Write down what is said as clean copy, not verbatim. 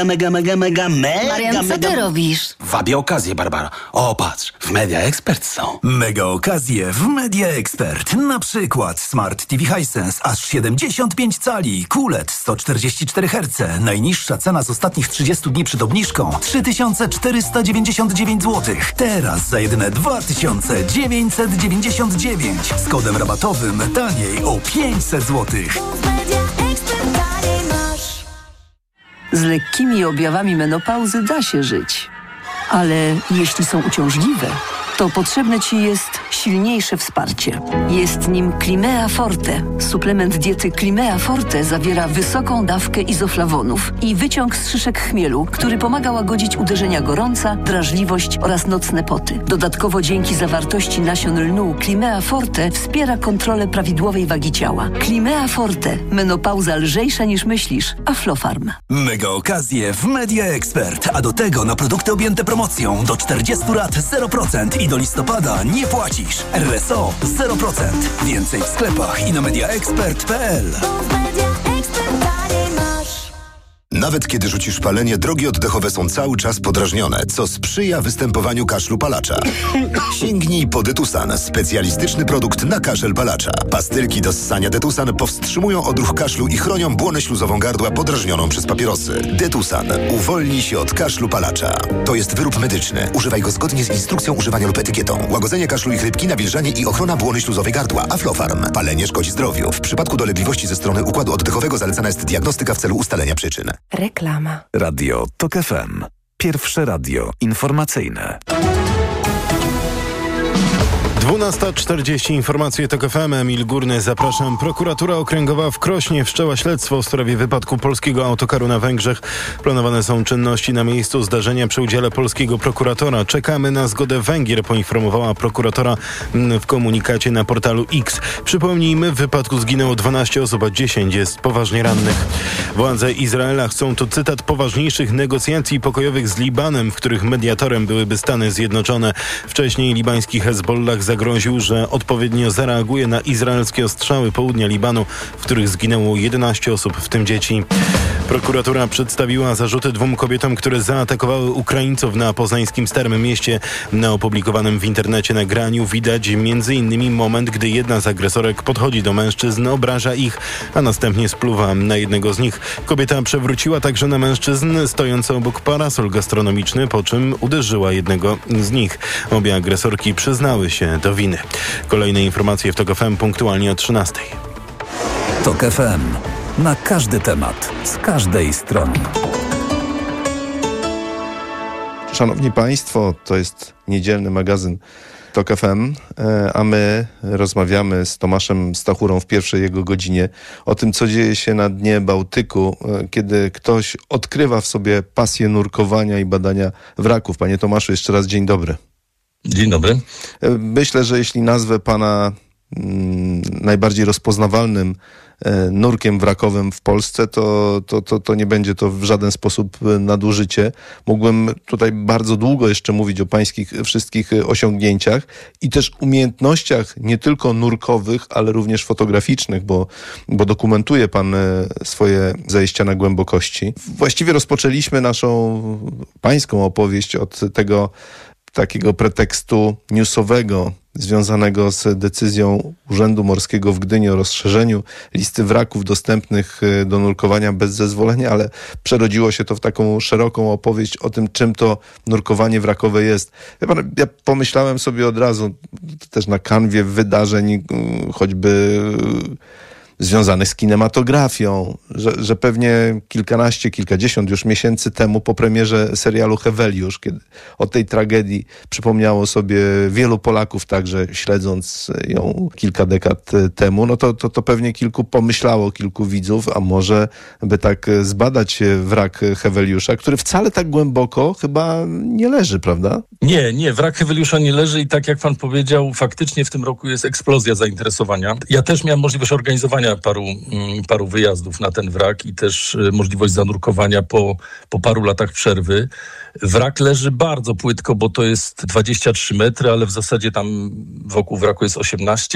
Mega. Marian, co ty robisz? Wabię okazję, Barbara. O, patrz, w Media Expert są. Mega okazje w Media Expert. Na przykład Smart TV Hisense aż 75 cali, QLED 144 Hz. Najniższa cena z ostatnich 30 dni przed obniżką 3499 zł. Teraz za jedyne 2999. Z kodem rabatowym taniej o 500 zł. Z lekkimi objawami menopauzy da się żyć. Ale jeśli są uciążliwe, to potrzebne Ci jest silniejsze wsparcie. Jest nim Climea Forte. Suplement diety Climea Forte zawiera wysoką dawkę izoflawonów i wyciąg z szyszek chmielu, który pomaga łagodzić uderzenia gorąca, drażliwość oraz nocne poty. Dodatkowo dzięki zawartości nasion lnu Climea Forte wspiera kontrolę prawidłowej wagi ciała. Climea Forte. Menopauza lżejsza niż myślisz. Aflofarm. Mega okazje w Media Expert. A do tego na produkty objęte promocją do 40 lat 0% i do listopada nie płacisz. RSO 0%. Więcej w sklepach i na mediaexpert.pl. Nawet kiedy rzucisz palenie, drogi oddechowe są cały czas podrażnione, co sprzyja występowaniu kaszlu palacza. Sięgnij po Detusan, specjalistyczny produkt na kaszel palacza. Pastylki do ssania Detusan powstrzymują odruch kaszlu i chronią błonę śluzową gardła podrażnioną przez papierosy. Detusan. Uwolnij się od kaszlu palacza. To jest wyrób medyczny. Używaj go zgodnie z instrukcją używania lub etykietą. Łagodzenie kaszlu i chrypki, nawilżanie i ochrona błony śluzowej gardła. Aflofarm. Palenie szkodzi zdrowiu. W przypadku dolegliwości ze strony układu oddechowego zalecana jest diagnostyka w celu ustalenia przyczyn. Reklama. Radio TOK FM. Pierwsze radio informacyjne. 12:40 informacje TOK FM. Emil Górny, zapraszam. Prokuratura Okręgowa w Krośnie wszczęła śledztwo w sprawie wypadku polskiego autokaru na Węgrzech. Planowane są czynności na miejscu zdarzenia przy udziale polskiego prokuratora. Czekamy na zgodę Węgier, poinformowała prokuratora w komunikacie na portalu X. Przypomnijmy, w wypadku zginęło 12 osób, a 10 jest poważnie rannych. Władze Izraela chcą, to cytat, poważniejszych negocjacji pokojowych z Libanem, w których mediatorem byłyby Stany Zjednoczone. Wcześniej libański Hezbollah zagroził, że odpowiednio zareaguje na izraelskie ostrzały południa Libanu, w których zginęło 11 osób, w tym dzieci. Prokuratura przedstawiła zarzuty 2 kobietom, które zaatakowały Ukraińców na poznańskim Starym Mieście. Na opublikowanym w internecie nagraniu widać m.in. moment, gdy jedna z agresorek podchodzi do mężczyzn, obraża ich, a następnie spluwa na jednego z nich. Kobieta przewróciła także na mężczyzn stojący obok parasol gastronomiczny, po czym uderzyła jednego z nich. Obie agresorki przyznały się do winy. Kolejne informacje w TOK FM punktualnie o 13:00. TOK FM. Na każdy temat, z każdej strony. Szanowni Państwo, to jest niedzielny magazyn TOK FM, a my rozmawiamy z Tomaszem Stachurą w pierwszej jego godzinie o tym, co dzieje się na dnie Bałtyku, kiedy ktoś odkrywa w sobie pasję nurkowania i badania wraków. Panie Tomaszu, jeszcze raz dzień dobry. Dzień dobry. Myślę, że jeśli nazwę pana najbardziej rozpoznawalnym nurkiem wrakowym w Polsce, to nie będzie to w żaden sposób nadużycie. Mógłbym tutaj bardzo długo jeszcze mówić o pańskich wszystkich osiągnięciach i też umiejętnościach nie tylko nurkowych, ale również fotograficznych, bo dokumentuje pan swoje zejścia na głębokości. Właściwie rozpoczęliśmy naszą pańską opowieść od tego takiego pretekstu newsowego związanego z decyzją Urzędu Morskiego w Gdyni o rozszerzeniu listy wraków dostępnych do nurkowania bez zezwolenia, ale przerodziło się to w taką szeroką opowieść o tym, czym to nurkowanie wrakowe jest. Ja pomyślałem sobie od razu też na kanwie wydarzeń, choćby związanych z kinematografią, że pewnie kilkadziesiąt już miesięcy temu po premierze serialu Heweliusz, kiedy o tej tragedii przypomniało sobie wielu Polaków, także śledząc ją kilka dekad temu, no to pewnie kilku widzów, a może by tak zbadać wrak Heweliusza, który wcale tak głęboko chyba nie leży, prawda? Nie, wrak Heweliusza nie leży i tak jak pan powiedział, faktycznie w tym roku jest eksplozja zainteresowania. Ja też miałem możliwość organizowania paru wyjazdów na ten wrak i też możliwość zanurkowania po paru latach przerwy. Wrak leży bardzo płytko, bo to jest 23 metry, ale w zasadzie tam wokół wraku jest 18.